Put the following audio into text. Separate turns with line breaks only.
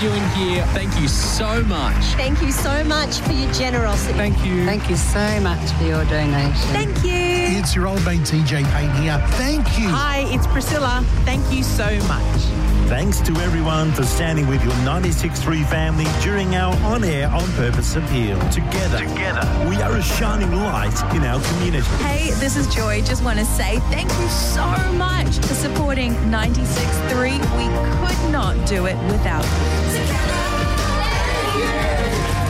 you in here. Thank you so much.
Thank you so much for your generosity.
Thank you.
Thank you so much for your donation.
Thank you.
It's your old mate TJ Payne here. Thank you.
Hi, it's Priscilla. Thank you so much.
Thanks to everyone for standing with your 96.3 family during our on-air On Purpose appeal. Together, we are a shining light in our community.
Hey, this is Joy. Just want to say thank you so much for supporting 96.3. We could not do it without you.